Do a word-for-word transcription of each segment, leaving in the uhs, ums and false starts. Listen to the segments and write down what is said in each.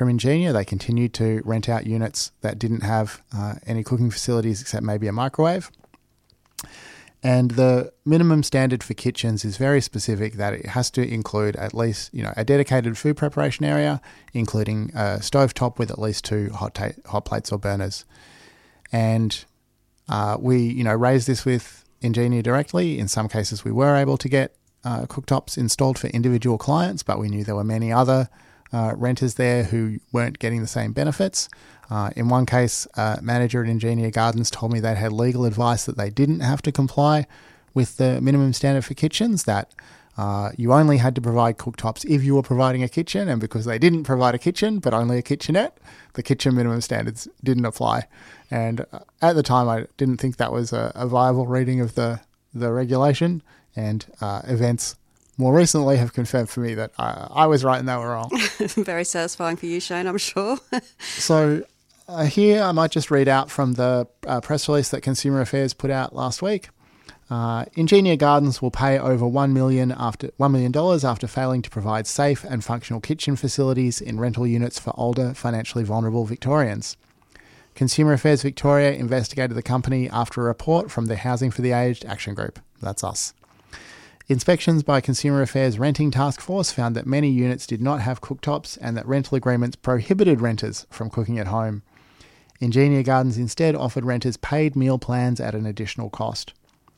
from Ingenia. They continued to rent out units that didn't have uh, any cooking facilities except maybe a microwave. And the minimum standard for kitchens is very specific, that it has to include at least, you know, a dedicated food preparation area, including a stovetop with at least two hot ta- hot plates or burners. And uh, we, you know, raised this with Ingenia directly. In some cases, we were able to get uh, cooktops installed for individual clients, but we knew there were many other uh, renters there who weren't getting the same benefits. Uh, in one case, a manager at Ingenia Gardens told me they had legal advice that they didn't have to comply with the minimum standard for kitchens, that uh, you only had to provide cooktops if you were providing a kitchen, and because they didn't provide a kitchen but only a kitchenette, the kitchen minimum standards didn't apply. And uh, at the time, I didn't think that was a, a viable reading of the, the regulation, and uh, events more recently have confirmed for me that I, I was right and they were wrong. Very satisfying for you, Shane, I'm sure. So uh, here I might just read out from the uh, press release that Consumer Affairs put out last week. Uh, Ingenia Gardens will pay over one million dollars after one million dollars after failing to provide safe and functional kitchen facilities in rental units for older, financially vulnerable Victorians. Consumer Affairs Victoria investigated the company after a report from the Housing for the Aged Action Group. That's us. Inspections by Consumer Affairs Renting Task Force found that many units did not have cooktops and that rental agreements prohibited renters from cooking at home. Ingenia Gardens instead offered renters paid meal plans at an additional cost.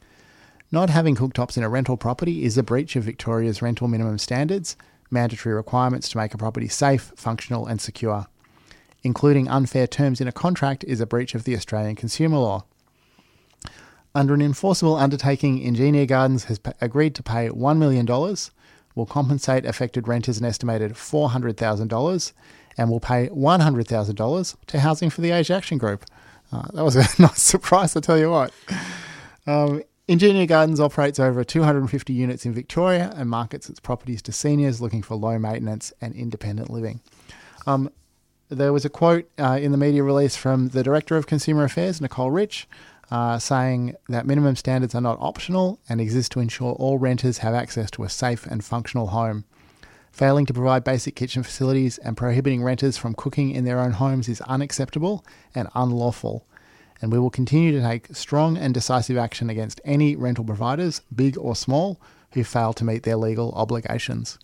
Not having cooktops in a rental property is a breach of Victoria's rental minimum standards, mandatory requirements to make a property safe, functional and secure. Including unfair terms in a contract is a breach of the Australian consumer law. Under an enforceable undertaking, Ingenia Gardens has p- agreed to pay one million dollars, will compensate affected renters an estimated four hundred thousand dollars, and will pay one hundred thousand dollars to Housing for the Aged Action Group. Uh, that was a nice surprise, I tell you what. Um, Ingenia Gardens operates over two hundred fifty units in Victoria and markets its properties to seniors looking for low maintenance and independent living. Um, there was a quote uh, in the media release from the Director of Consumer Affairs, Nicole Rich, uh, saying that minimum standards are not optional and exist to ensure all renters have access to a safe and functional home. Failing to provide basic kitchen facilities and prohibiting renters from cooking in their own homes is unacceptable and unlawful, and we will continue to take strong and decisive action against any rental providers, big or small, who fail to meet their legal obligations.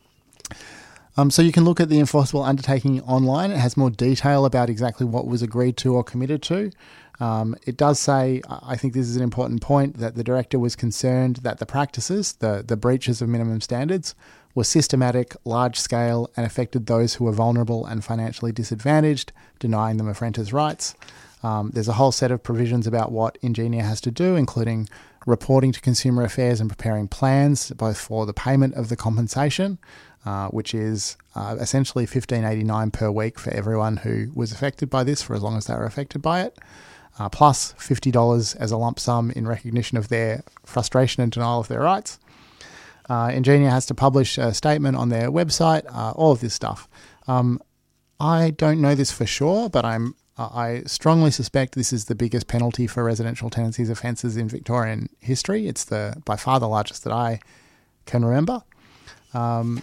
Um, so you can look at the enforceable undertaking online. It has more detail about exactly what was agreed to or committed to. Um, it does say, I think this is an important point, that the director was concerned that the practices, the, the breaches of minimum standards, were systematic, large-scale, and affected those who were vulnerable and financially disadvantaged, denying them of renters' rights. Um, there's a whole set of provisions about what Ingenia has to do, including reporting to Consumer Affairs and preparing plans, both for the payment of the compensation, uh, which is uh, essentially fifteen dollars eighty-nine per week for everyone who was affected by this, for as long as they were affected by it, uh, plus fifty dollars as a lump sum in recognition of their frustration and denial of their rights. Uh, Ingenia has to publish a statement on their website, uh, all of this stuff. Um, I don't know this for sure, but I'm I strongly suspect this is the biggest penalty for residential tenancies offences in Victorian history. It's the by far the largest that I can remember. Um,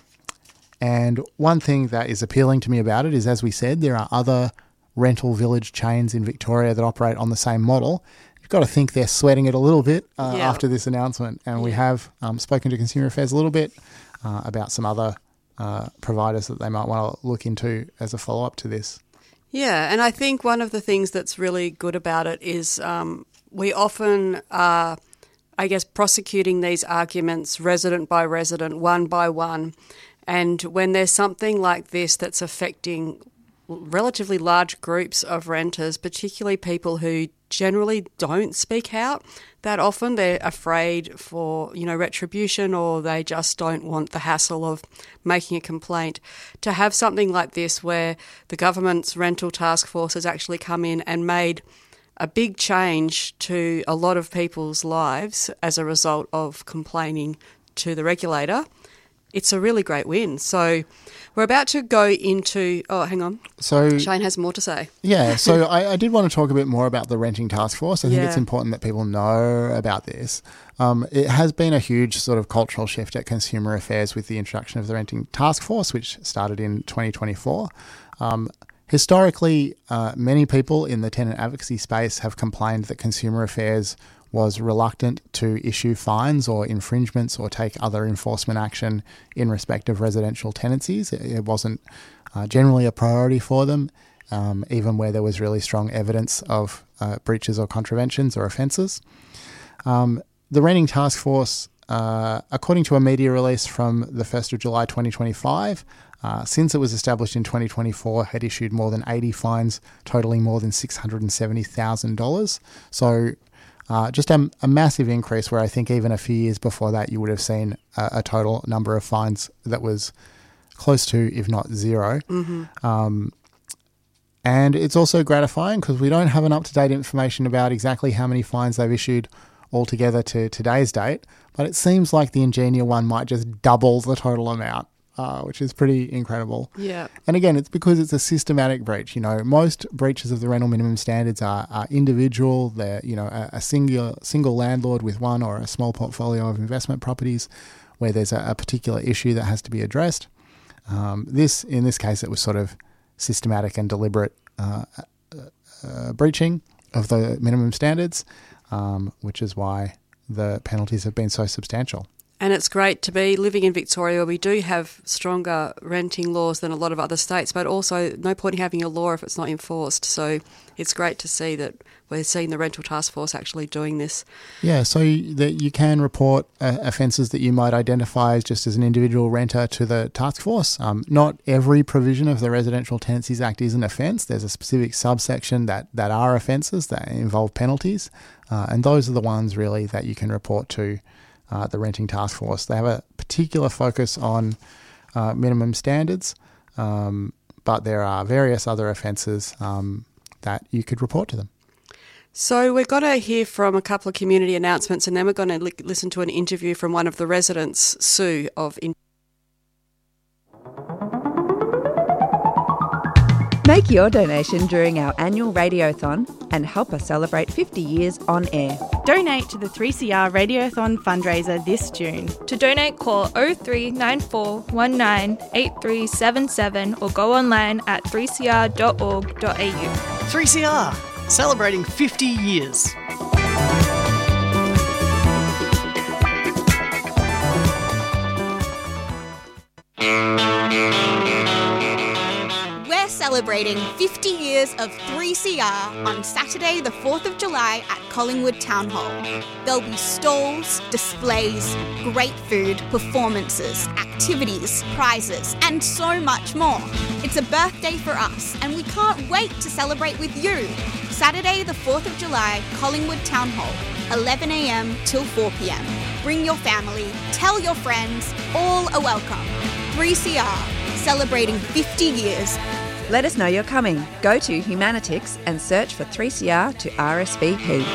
and one thing that is appealing to me about it is, as we said, there are other rental village chains in Victoria that operate on the same model. You've got to think they're sweating it a little bit uh, yeah. after this announcement. And yeah. we have um, spoken to Consumer Affairs a little bit uh, about some other uh, providers that they might want to look into as a follow-up to this. Yeah, and I think one of the things that's really good about it is um, we often are, I guess, prosecuting these arguments resident by resident, one by one. And when there's something like this that's affecting relatively large groups of renters, particularly people who generally don't speak out that often, they're afraid for, you know, retribution, or they just don't want the hassle of making a complaint. To have something like this where the government's rental task force has actually come in and made a big change to a lot of people's lives as a result of complaining to the regulator, it's a really great win. So we're about to go into... Oh, hang on. So Shane has more to say. Yeah, so I, I did want to talk a bit more about the renting task force. I think yeah. it's important that people know about this. Um, it has been a huge sort of cultural shift at Consumer Affairs with the introduction of the renting task force, which started in twenty twenty-four. Um, historically, uh, many people in the tenant advocacy space have complained that Consumer Affairs was reluctant to issue fines or infringements or take other enforcement action in respect of residential tenancies. It wasn't uh, generally a priority for them, um, even where there was really strong evidence of uh, breaches or contraventions or offences. Um, the Renting Task Force, uh, according to a media release from the first of July twenty twenty-five, uh, since it was established in twenty twenty-four, had issued more than eighty fines totaling more than six hundred seventy thousand dollars. So uh, just a, a massive increase, where I think even a few years before that you would have seen a, a total number of fines that was close to, if not zero. Mm-hmm. Um, and it's also gratifying because we don't have an up-to-date information about exactly how many fines they've issued altogether to today's date, but it seems like the Ingenia one might just double the total amount, uh, which is pretty incredible. Yeah. And again, it's because it's a systematic breach. You know, most breaches of the rental minimum standards are, are individual. They're, you know, a, a single single landlord with one or a small portfolio of investment properties where there's a, a particular issue that has to be addressed. Um, this, in this case, it was sort of systematic and deliberate uh, uh, breaching of the minimum standards, um, which is why the penalties have been so substantial. And it's great to be living in Victoria, where we do have stronger renting laws than a lot of other states, but also no point in having a law if it's not enforced. So it's great to see that we're seeing the Rental Task Force actually doing this. Yeah, so that you can report uh, offences that you might identify as just as an individual renter to the task force. Um, not every provision of the Residential Tenancies Act is an offence. There's a specific subsection that, that are offences that involve penalties, uh, and those are the ones really that you can report to Uh, the Renting Task Force. They have a particular focus on uh, minimum standards, um, but there are various other offences um, that you could report to them. So we're going to hear from a couple of community announcements, and then we're going to li- listen to an interview from one of the residents, Sue, of... In- Make your donation during our annual Radiothon and help us celebrate fifty years on air. Donate to the three C R Radiothon fundraiser this June. To donate, call oh three nine four one nine eight three seven seven or go online at three c r dot org dot a u. three C R, celebrating fifty years. Celebrating fifty years of three C R on Saturday the fourth of July at Collingwood Town Hall. There'll be stalls, displays, great food, performances, activities, prizes, and so much more. It's a birthday for us, and we can't wait to celebrate with you. Saturday the fourth of July, Collingwood Town Hall, eleven a m till four p m. Bring your family, tell your friends, all are welcome. three C R, celebrating fifty years. Let us know you're coming. Go to Humanitix and search for three C R to R S V P.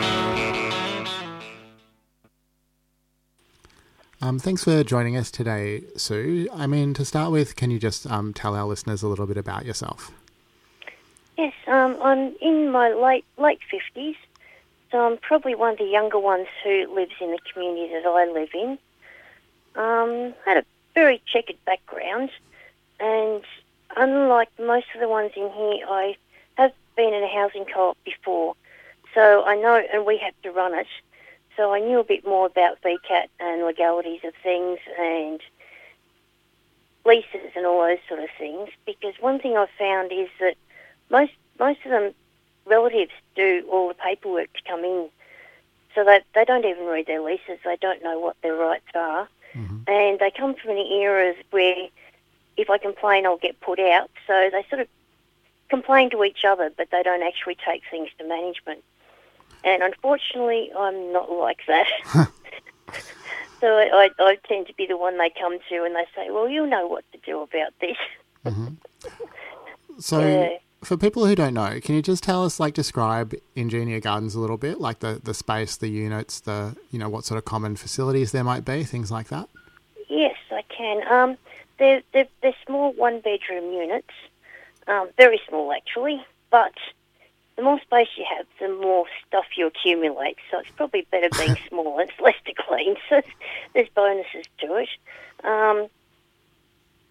Um, thanks for joining us today, Sue. I mean, to start with, can you just um, tell our listeners a little bit about yourself? Yes, um, I'm in my late late fifties, so I'm probably one of the younger ones who lives in the community that I live in. Um, had a very checkered background, and unlike most of the ones in here, I have been in a housing co-op before, so I know, and we had to run it, so I knew a bit more about V CAT and legalities of things and leases and all those sort of things, because one thing I've found is that most most of them, relatives do all the paperwork to come in, so that they don't even read their leases, they don't know what their rights are, mm-hmm. and they come from an era where if I complain, I'll get put out. So they sort of complain to each other, but they don't actually take things to management. And unfortunately, I'm not like that. So I, I, I tend to be the one they come to and they say, well, you know what to do about this. Mm-hmm. So yeah. For people who don't know, can you just tell us, like, describe Ingenia Gardens a little bit, like the, the space, the units, the, you know, what sort of common facilities there might be, things like that? Yes, I can. Um, They're, they're, they're small one-bedroom units, um, very small actually, but the more space you have, the more stuff you accumulate, so it's probably better being small and it's less to clean, so there's bonuses to it. Um,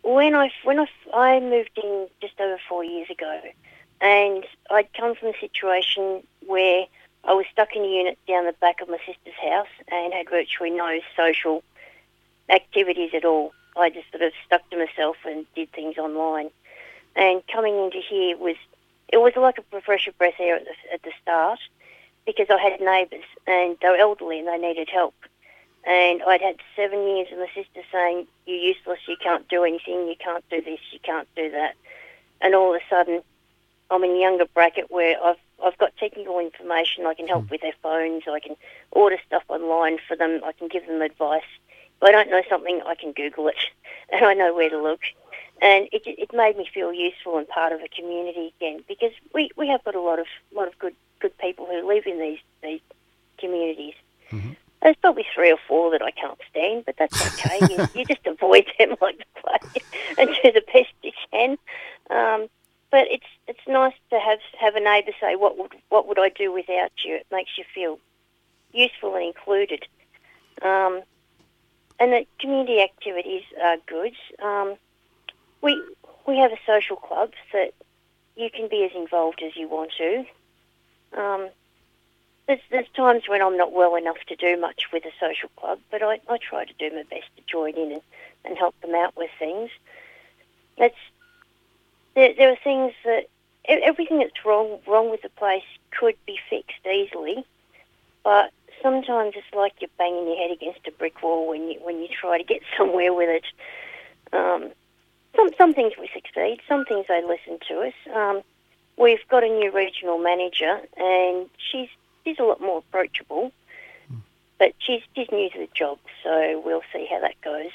when I when I, I moved in just over four years ago, and I'd come from a situation where I was stuck in a unit down the back of my sister's house and had virtually no social activities at all. I just sort of stuck to myself and did things online. And coming into here was, it was like a fresh breath air at the, at the start, because I had neighbours and they were elderly and they needed help. And I'd had seven years of my sister saying, you're useless, you can't do anything, you can't do this, you can't do that. And all of a sudden, I'm in a younger bracket where I've I've got technical information, I can help with their phones, I can order stuff online for them, I can give them advice. If I don't know something, I can Google it, and I know where to look. And it it made me feel useful and part of a community again, because we, we have got a lot of lot of good good people who live in these, these communities. Mm-hmm. There's probably three or four that I can't stand, but that's okay. you, you just avoid them like the plague and do the best you can. Um, but it's it's nice to have have a neighbour say, what would what would I do without you? It makes you feel useful and included. Um, and the community activities are good. Um, we we have a social club that you can be as involved as you want to. Um, there's, there's times when I'm not well enough to do much with a social club, but I, I try to do my best to join in and, and help them out with things. That's there, there are things that everything that's wrong wrong with the place could be fixed easily, but sometimes it's like you're banging your head against a brick wall when you when you try to get somewhere with it. Um, some some things we succeed, some things they listen to us. Um, we've got a new regional manager, and she's she's a lot more approachable, but she's she's new to the job, so we'll see how that goes.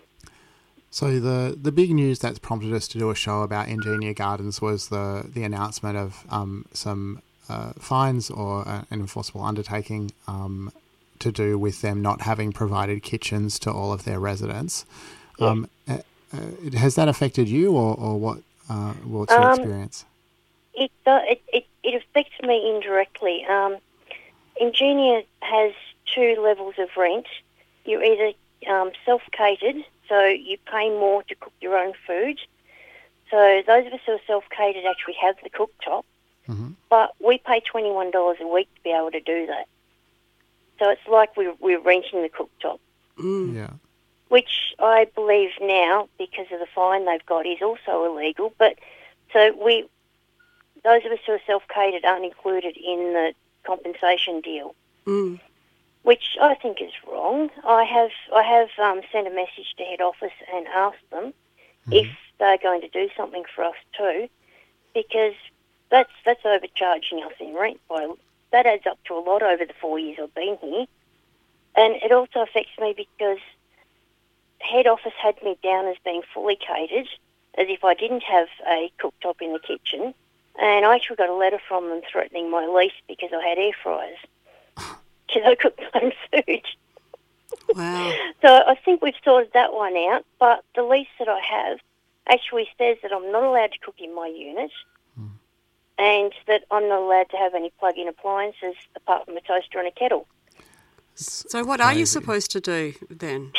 So the, the big news that's prompted us to do a show about Ingenia Gardens was the, the announcement of um, some uh, fines or uh, an enforceable undertaking um, to do with them not having provided kitchens to all of their residents. Yeah. Um, uh, uh, has that affected you, or, or what? Uh, what's your um, experience? It, uh, it it it affects me indirectly. Um, Ingenia has two levels of rent. You're either um, self-catered, so you pay more to cook your own food. So those of us who are self-catered actually have the cooktop, mm-hmm. but we pay twenty-one dollars a week to be able to do that. So it's like we're, we're renting the cooktop. Mm. Yeah. Which I believe now, because of the fine they've got, is also illegal. But so we, those of us who are self-catered aren't included in the compensation deal. Mm. Which I think is wrong. I have I have um, sent a message to head office and asked them mm-hmm. if they're going to do something for us too, because that's that's overcharging us in rent. By, that adds up to a lot over the four years I've been here, and it also affects me because head office had me down as being fully catered, as if I didn't have a cooktop in the kitchen, and I actually got a letter from them threatening my lease because I had air fryers. Because I cook my own food. Wow. So I think we've sorted that one out, but the lease that I have actually says that I'm not allowed to cook in my unit mm. and that I'm not allowed to have any plug-in appliances apart from a toaster and a kettle. So what are you supposed to do then?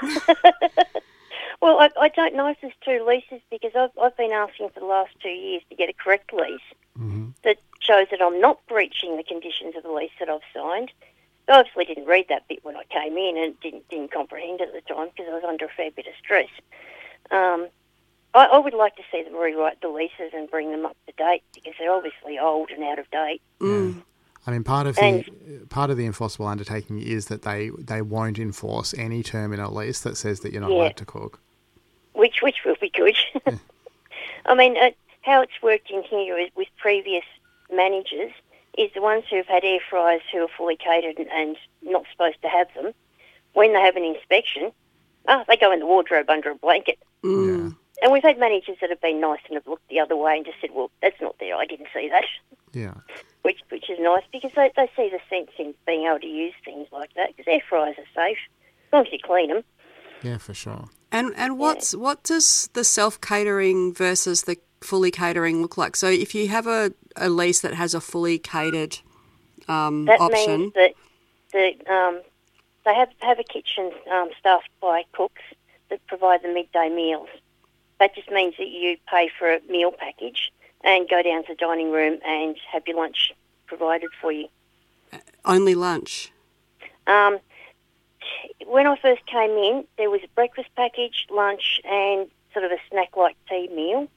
Well, I, I don't know if there's two leases because I've, I've been asking for the last two years to get a correct lease mm-hmm. that shows that I'm not breaching the conditions of the lease that I've signed. I obviously didn't read that bit when I came in and didn't didn't comprehend it at the time because I was under a fair bit of stress. Um, I, I would like to see them rewrite the leases and bring them up to date because they're obviously old and out of date. Mm. Yeah. I mean, part of and, the part of the enforceable undertaking is that they, they won't enforce any term in a lease that says that you're not yeah, allowed to cook. Which which will be good. Yeah. I mean, uh, how it's worked in here is with previous managers is the ones who've had air fryers who are fully catered and, and not supposed to have them. When they have an inspection, ah, they go in the wardrobe under a blanket. Mm. Yeah. And we've had managers that have been nice and have looked the other way and just said, well, that's not there, I didn't see that. Yeah. Which which is nice because they, they see the sense in being able to use things like that because air fryers are safe as long as you clean them. Yeah, for sure. And and what's yeah. what does the self-catering versus the fully catering look like? So if you have a, a lease that has a fully catered um, that option... means that the, um, they have, have a kitchen um, staffed by cooks that provide the midday meals. that just means that you pay for a meal package and go down to the dining room and have your lunch provided for you. Only lunch? Um, when I first came in, there was a breakfast package, lunch, and sort of a snack-like tea meal.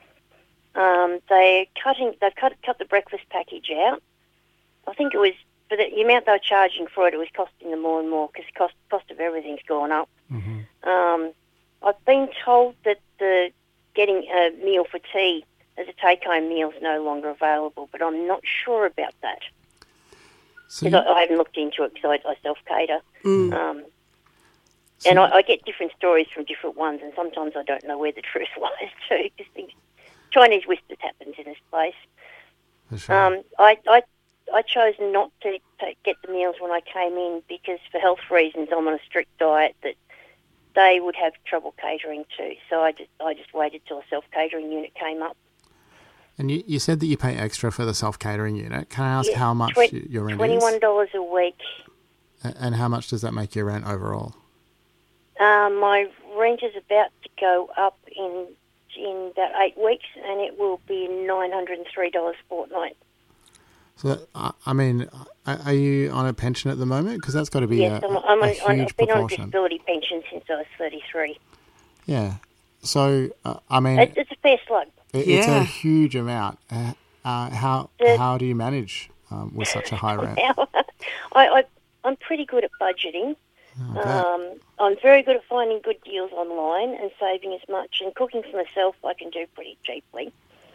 Um, they're cutting, they've cut, cut the breakfast package out. I think it was, for the, the amount they were charging for it, it was costing them more and more because the cost, cost of everything's gone up. Mm-hmm. Um, I've been told that the getting a meal for tea as a take-home meal is no longer available, but I'm not sure about that. So Because I, I haven't looked into it because I, I self-cater. Mm. Um, So- and I, I get different stories from different ones, and sometimes I don't know where the truth lies too, because things, Chinese whispers happens in this place. For sure. Um, I, I, I chose not to, to get the meals when I came in because for health reasons I'm on a strict diet that they would have trouble catering to. So I just, I just waited till a self-catering unit came up. And you, you said that you pay extra for the self-catering unit. Can I ask Yeah, how much tw- y- your rent twenty-one is? dollars a week. A- And how much does that make your rent overall? Um, my rent is about to go up in in about eight weeks, and it will be nine hundred and three dollars a fortnight. So, that, I I mean, are are you on a pension at the moment? Because that's got to be Yes, a, I'm, I'm a on, on, huge I've been on a proportion. disability pension since I was thirty-three. Yeah. So, uh, I mean, It's, it's a fair slug. it, it's Yeah. a huge amount. Uh, uh, how The- how do you manage um, with such a high rent? Now, I, I, I'm pretty good at budgeting. I bet. Um, I'm very good at finding good deals online and saving as much. And cooking for myself, I can do pretty cheaply.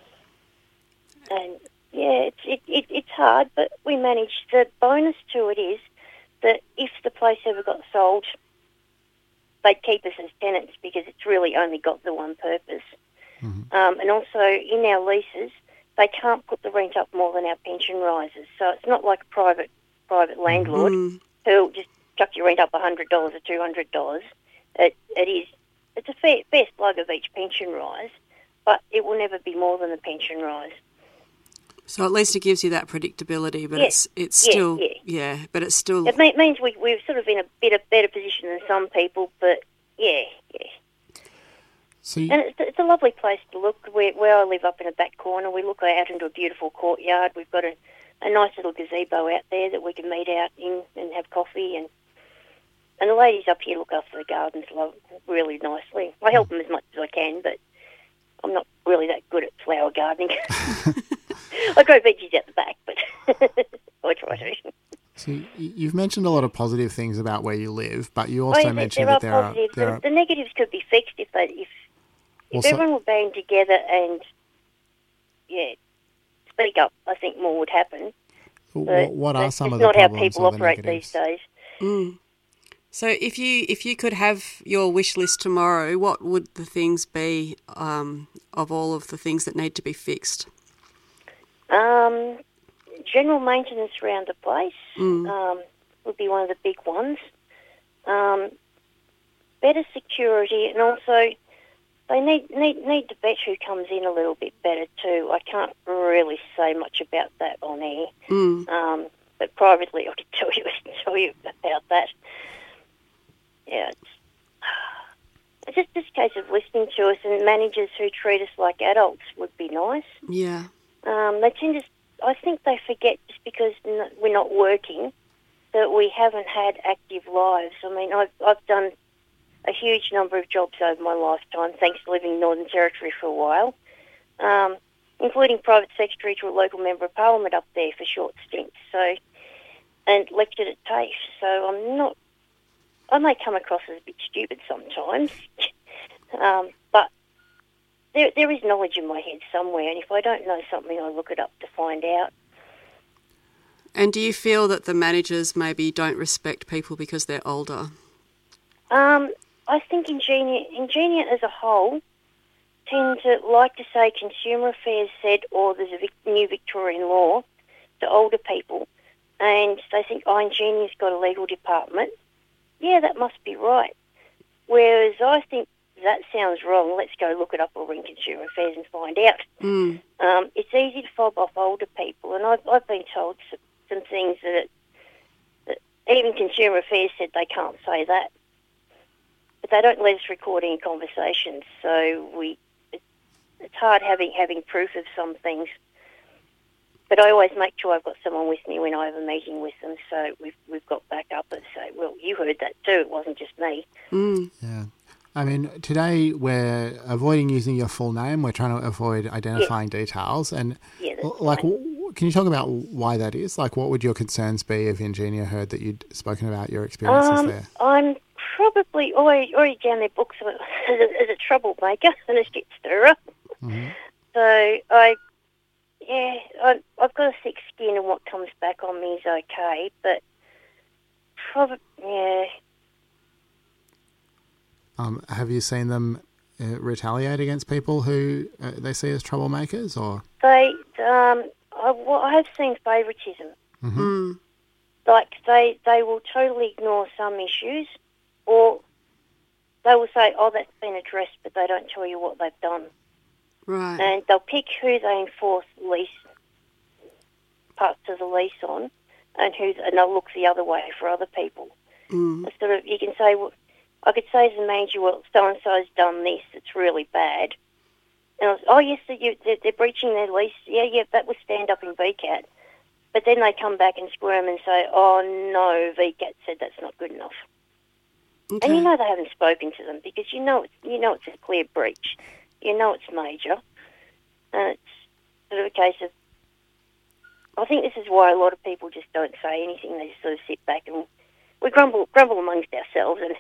And yeah, it's it, it, it's hard, but we manage. The bonus to it is that if the place ever got sold, they'd keep us as tenants because it's really only got the one purpose. Mhm. Um, and also in our leases, they can't put the rent up more than our pension rises. So it's not like a private private landlord Mm. who'll just chuck your rent up one hundred dollars or two hundred dollars. It, it is, it's a fair, fair slug of each pension rise, but it will never be more than the pension rise. So at least it gives you that predictability, but Yeah. it's it's Yeah, still yeah. yeah, but it's still It me- means we, we're sort of in a bit of better position than some people, but yeah, yeah. So, you, And it's, it's a lovely place to look. Where, where I live up in a back corner, we look out into a beautiful courtyard. We've got a, a nice little gazebo out there that we can meet out in and have coffee. And and the ladies up here look after the gardens love, really nicely. I help them as much as I can, but I'm not really that good at flower gardening. I grow veggies out the back, but I try to. so you- you've mentioned a lot of positive things about where you live, but you Oh, also yeah, mentioned there that are there positives. are there the, are the negatives could be fixed if they if if Also- everyone were band together and yeah, speak up. I think more would happen. what, But what are that's some just of the not how problems people or the operate negatives? these days. Mm. So if you if you could have your wish list tomorrow, what would the things be um, of all of the things that need to be fixed? Um, general maintenance around the place Mm. um, would be one of the big ones. Um, better security, and also they need, need need to vet who comes in a little bit better too. I can't really say much about that on air, Mm. um, but privately I could tell you tell you about that. Yeah, it's, it's just just a case of listening to us, and managers who treat us like adults would be nice. Yeah. Um, they tend to, I think they forget just because n- we're not working that we haven't had active lives. I mean, I've, I've done a huge number of jobs over my lifetime, thanks to living in Northern Territory for a while, um, including private secretary to a local member of parliament up there for short stints. So, and lectured at TAFE. So I'm not. I may come across as a bit stupid sometimes, um, but there there is knowledge in my head somewhere, and if I don't know something, I look it up to find out. And do you feel that the managers maybe don't respect people because they're older? Um, I think Ingenia, Ingenia as a whole tend to like to say Consumer Affairs said, or there's a vic- new Victorian law to older people, and they think, oh, Ingenia's got a legal department. Yeah, that must be right. Whereas I think that sounds wrong. Let's go look it up or ring Consumer Affairs and find out. Mm. Um, it's easy to fob off older people, and I've, I've been told some, some things that, that even Consumer Affairs said they can't say that. but they don't let us record any conversations. So we, it, it's hard having having proof of some things. But I always make sure I've got someone with me when I have a meeting with them, so we've we've got backup and say, well, you heard that too. It wasn't just me. Mm. Yeah. I mean, today we're avoiding using your full name. We're trying to avoid identifying yeah. details. And yeah, that's like, fine. w- can you talk about why that is? Like, what would your concerns be if Ingenia heard that you'd spoken about your experiences um, there? I'm probably already, already down their books as a, as a troublemaker and a shit stirrer. Mm-hmm. So I, yeah, I, I've got a thick skin, and what comes back on me is okay. But probably, yeah. Um, have you seen them uh, retaliate against people who uh, they see as troublemakers, or They, um, I, well, I have seen favouritism. mm-hmm. Mm. Like they, they will totally ignore some issues, or they will say, "Oh, that's been addressed," but they don't tell you what they've done. Right. And they'll pick who they enforce lease parts of the lease on, and who, and they'll look the other way for other people. Mm. Sort of, you can say, well, I could say as a manager, well, so-and-so's done this, it's really bad. And I was, oh, yes, they're, they're, they're breaching their lease. Yeah, yeah, that was stand up in V CAT. But then they come back and squirm and say, oh, no, V CAT said that's not good enough. Okay. And you know they haven't spoken to them because you know it's, you know it's a clear breach. You know it's major. And it's sort of a case of, I think this is why a lot of people just don't say anything. They just sort of sit back and we grumble grumble amongst ourselves, and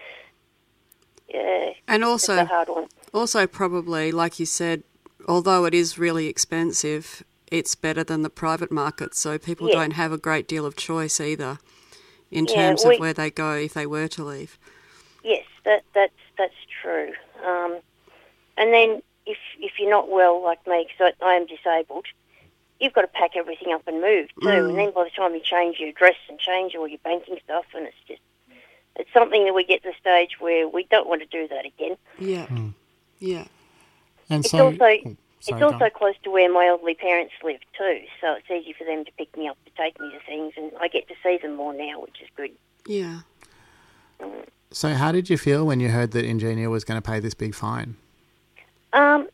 yeah, And also, it's a hard one. also probably, like you said, although it is really expensive, it's better than the private market, so people Yeah. don't have a great deal of choice either in Yeah, terms we- of where they go if they were to leave. Yes, that that's that's true. Um, and then if if you're not well like me, because I, I am disabled, you've got to pack everything up and move too. Mm. And then by the time you change your address and change all your banking stuff, and it's just it's something that we get to the stage where we don't want to do that again. Yeah, Mm. yeah. and It's so also oh, it's sorry, go also on. close to where my elderly parents live too, so it's easy for them to pick me up to take me to things, and I get to see them more now, which is good. Yeah. So how did you feel when you heard that Ingenia was going to pay this big fine? Um,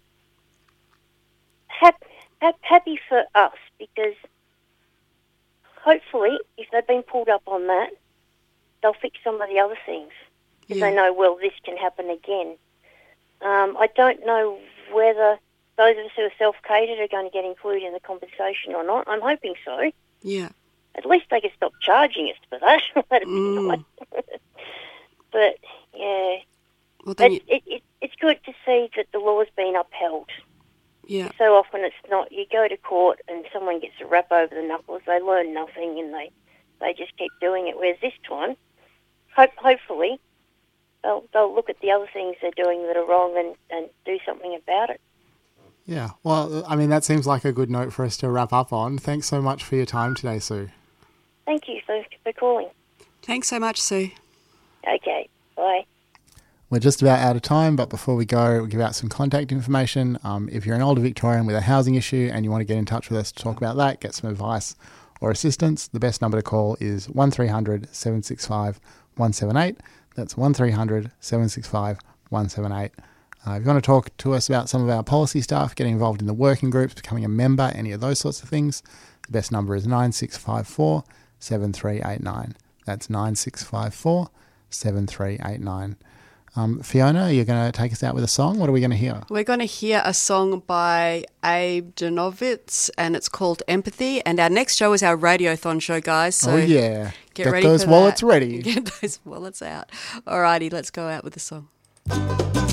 hap- hap- happy for us because hopefully, if they've been pulled up on that, they'll fix some of the other things. If Yeah. they know, well, this can happen again. Um, I don't know whether those of us who are self-catered are going to get included in the compensation or not. I'm hoping so. Yeah. At least they can stop charging us for that. That'd be Mm. nice. But, yeah, Well, then, you, it, it, it, it's good to see that the law's been upheld. yeah. So often it's not, you go to court and someone gets a rap over the knuckles, they learn nothing and they, they just keep doing it. Whereas this time, hope, hopefully, they'll, they'll look at the other things they're doing that are wrong and, and do something about it. Yeah, well, I mean, that seems like a good note for us to wrap up on. Thanks so much for your time today, Sue. Thank you for, for calling. Thanks so much, Sue. Okay, bye. We're just about out of time, but before we go, we'll give out some contact information. Um, if you're an older Victorian with a housing issue and you want to get in touch with us to talk about that, get some advice or assistance, the best number to call is one three hundred seven six five one seven eight. That's one three hundred seven six five one seven eight. Uh, if you want to talk to us about some of our policy stuff, getting involved in the working groups, becoming a member, any of those sorts of things, the best number is nine six five four seven three eight nine. That's nine six five four seven three eight nine. Um, Fiona, you're going to take us out with a song. What are we going to hear? We're going to hear a song by Abe Janovitz, and it's called Empathy. And our next show is our Radiothon show, guys. So oh, yeah. get, Get ready those for wallets that. ready. Get those wallets out. Alrighty, let's go out with the song.